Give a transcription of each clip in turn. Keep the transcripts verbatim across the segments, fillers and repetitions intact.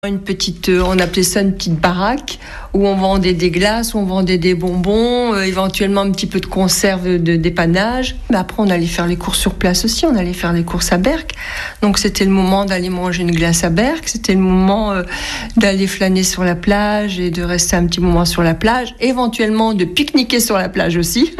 Une petite, euh, on appelait ça une petite baraque où on vendait des glaces, où on vendait des bonbons, euh, éventuellement un petit peu de conserve de dépannage. Mais après, on allait faire les courses sur place aussi, on allait faire les courses à Berck. Donc c'était le moment d'aller manger une glace à Berck, c'était le moment euh, d'aller flâner sur la plage et de rester un petit moment sur la plage, éventuellement de pique-niquer sur la plage aussi.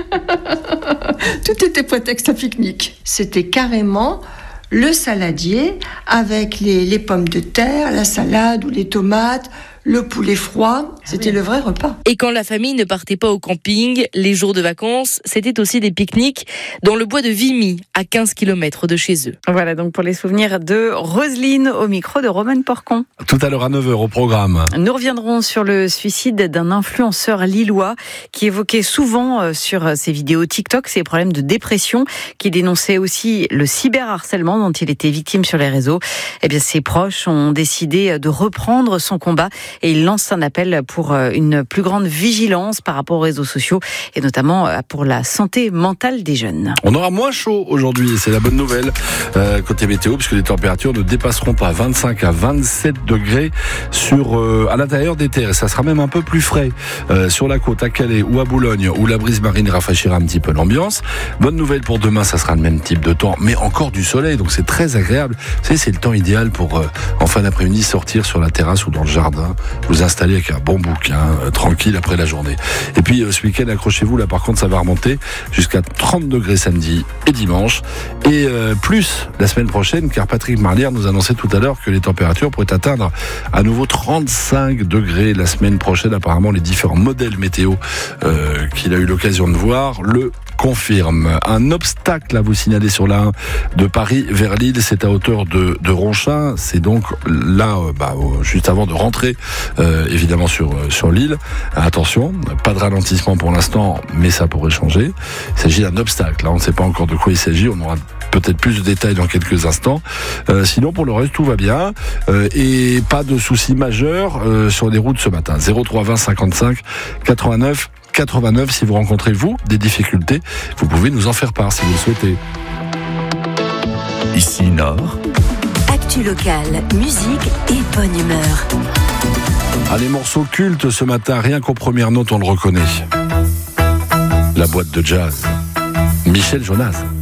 Tout était prétexte à pique-nique. C'était carrément le saladier avec les, les pommes de terre, la salade ou les tomates, le poulet froid. C'était ah oui. le vrai repas. Et quand la famille ne partait pas au camping, les jours de vacances, c'était aussi des pique-niques dans le bois de Vimy, à quinze kilomètres de chez eux. Voilà donc pour les souvenirs de Roselyne au micro de Romain Porcon. Tout à l'heure à neuf heures au programme. Nous reviendrons sur le suicide d'un influenceur lillois qui évoquait souvent sur ses vidéos TikTok ses problèmes de dépression, qui dénonçait aussi le cyberharcèlement dont il était victime sur les réseaux. Eh bien, ses proches ont décidé de reprendre son combat et il lance un appel pour une plus grande vigilance par rapport aux réseaux sociaux et notamment pour la santé mentale des jeunes. On aura moins chaud aujourd'hui, c'est la bonne nouvelle euh, côté météo, puisque les températures ne dépasseront pas vingt-cinq à vingt-sept degrés sur, euh, à l'intérieur des terres. Et ça sera même un peu plus frais euh, sur la côte à Calais ou à Boulogne, où la brise marine rafraîchira un petit peu l'ambiance. Bonne nouvelle pour demain, ça sera le même type de temps, mais encore du soleil, donc c'est très agréable. Vous savez, c'est le temps idéal pour euh, en fin d'après-midi sortir sur la terrasse ou dans le jardin, vous installer avec un bon bouquin, euh, tranquille après la journée. Et puis euh, ce week-end, accrochez-vous, là par contre ça va remonter jusqu'à trente degrés samedi et dimanche, et euh, plus la semaine prochaine, car Patrick Marlière nous annonçait tout à l'heure que les températures pourraient atteindre à nouveau trente-cinq degrés la semaine prochaine. Apparemment les différents modèles météo euh, qu'il a eu l'occasion de voir le confirme. Un obstacle à vous signaler sur la un de Paris vers Lille, c'est à hauteur de, de Ronchin, c'est donc là euh, bah, juste avant de rentrer euh, évidemment sur, sur l'île. Attention, pas de ralentissement pour l'instant, mais ça pourrait changer. Il s'agit d'un obstacle, là on ne sait pas encore de quoi il s'agit, on aura peut-être plus de détails dans quelques instants. Euh, sinon pour le reste tout va bien euh, et pas de soucis majeurs euh, sur les routes ce matin. zéro trois vingt cinquante-cinq quatre-vingt-neuf quatre-vingt-neuf. Si vous rencontrez, vous, des difficultés, vous pouvez nous en faire part si vous le souhaitez. Ici Nord. Actu locale, musique et bonne humeur. Ah, les morceaux cultes ce matin, rien qu'aux premières notes on le reconnaît. La boîte de jazz, Michel Jonas.